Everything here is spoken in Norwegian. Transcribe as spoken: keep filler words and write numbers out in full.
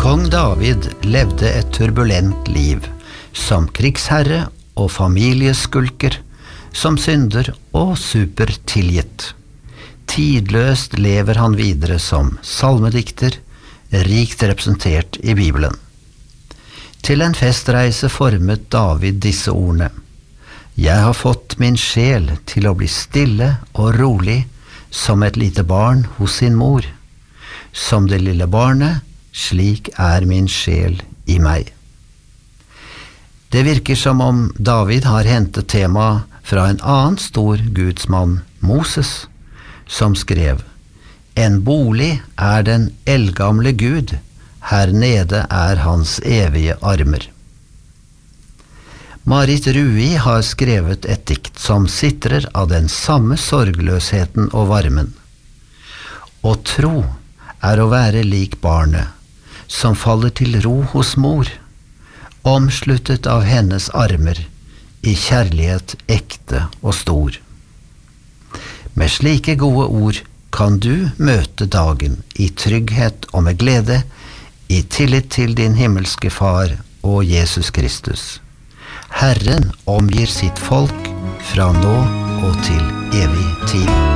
Kong David levde et turbulent liv, som krigsherre og familieskulker, som synder og supertilgitt. Tidløst lever han videre som salmedikter, rikt representert i Bibelen. Til en festreise formet David disse ordene: «Jeg har fått min sjel til å bli stille og rolig som et lite barn hos sin mor. Som det lille barnet, slik er min sjel i meg.» Det virker som om David har hentet tema fra en annen stor gudsmann, Moses, som skrev: «En bolig er den eldgamle Gud, her nede er hans evige armer.» Marit Rui har skrevet et dikt som sitrer av den samme sorgløsheten og varmen. «Å tro er å være lik barnet, som faller til ro hos mor, omsluttet av hennes armer, i kjærlighet ekte og stor.» Med slike gode ord kan du møte dagen i trygghet og med glede, i tillit til din himmelske Far og Jesus Kristus. Herren omgir sitt folk fra nå og til evig tid.